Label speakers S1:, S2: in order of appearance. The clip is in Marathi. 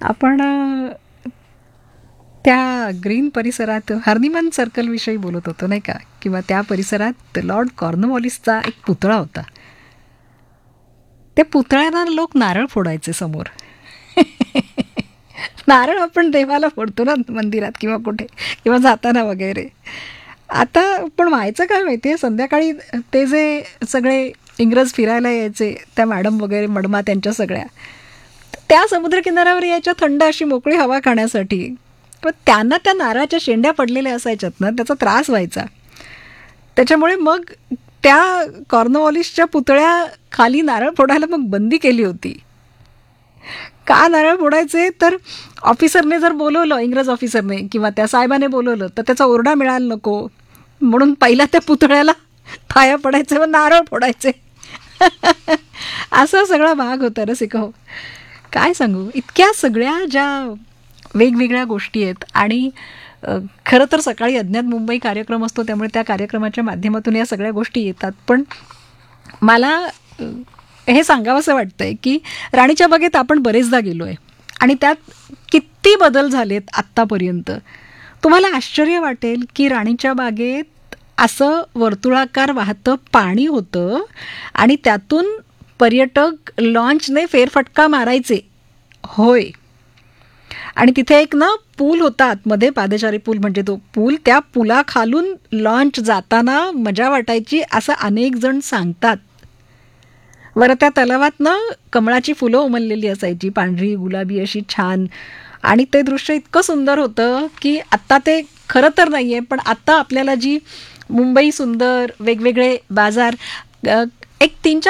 S1: आपण त्या ग्रीन परिसरात हर्निमन सर्कलविषयी बोलत होतो नाही का, किंवा त्या परिसरात लॉर्ड कॉर्नवॉलिसचा एक पुतळा होता. त्या पुतळ्याला लोक नारळ फोडायचे समोर. नारळ आपण देवाला फोडतो ना मंदिरात किंवा कुठे, किंवा जाताना वगैरे. आता पण व्हायचं काय माहिती आहे, संध्याकाळी ते जे सगळे इंग्रज फिरायला यायचे, त्या मॅडम वगैरे मडमा त्यांच्या सगळ्या, त्या समुद्रकिनाऱ्यावर यायच्या थंड अशी मोकळी हवा खाण्यासाठी. पण त्यांना त्या नारळाच्या शेंड्या पडलेल्या असायच्यात ना, त्याचा त्रास व्हायचा. त्याच्यामुळे मग त्या कॉर्नवॉलिसच्या पुतळ्या खाली नारळ फोडायला मग बंदी केली होती. का नारळ फोडायचे, तर ऑफिसरने जर बोलवलं, इंग्रज ऑफिसरने किंवा त्या साहेबाने बोलवलं, तर त्याचा ओरडा मिळायला नको म्हणून पहिला त्या पुतळ्याला पाया पडायचे व नारळ फोडायचे. असा सगळा भाग होता रसिको. काय सांगू, इतक्या सगळ्या ज्या वेगवेगळ्या गोष्टी आहेत. आणि खरं तर सकाळी अज्ञात मुंबई कार्यक्रम असतो, त्यामुळे त्या कार्यक्रमाच्या माध्यमातून या सगळ्या गोष्टी येतात. पण मला हे सांगावंसं वाटतंय की राणीच्या बागेत आपण बरेचदा गेलो आहे आणि त्यात किती बदल झालेत आत्तापर्यंत. तुम्हाला आश्चर्य वाटेल की राणीच्या बागेत असं वर्तुळाकार वाहतं पाणी होतं आणि त्यातून पर्यटक लॉन्चने फेरफटका मारायचे. होय. आणि तिथे एक ना पूल होता आतमध्ये, पादचारी पूल म्हणजे तो पूल, त्या पुलाखालून लॉन्च जाताना मजा वाटायची असं अनेक जण सांगतात. बरं, त्या तलावात ना कमळाची फुलं उमललेली असायची, पांढरी गुलाबी अशी छान. आणि ते दृश्य इतकं सुंदर होतं की आत्ता ते खरं तर नाही आहे, पण आत्ता आपल्याला जी मुंबई सुंदर, वेगवेगळे बाजार, एक 3-4